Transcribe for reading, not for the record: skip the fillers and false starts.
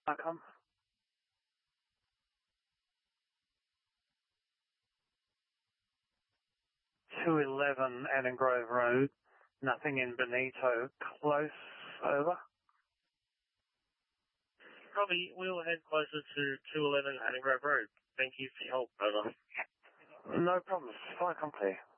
Welcome. 211 Adam Grove Road. Nothing in Benito. Close. Over. Copy. We'll head closer to 211 Adam Grove Road. Thank you for your help. Over. No problems. Fly complete.